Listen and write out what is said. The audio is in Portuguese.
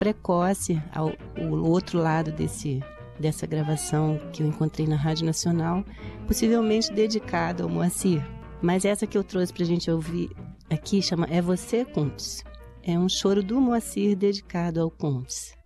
precoce, o outro lado dessa gravação que eu encontrei na Rádio Nacional, possivelmente dedicada ao Moacir. Mas essa que eu trouxe pra gente ouvir aqui chama É Você, Kuntz. É um choro do Moacir dedicado ao Kuntz.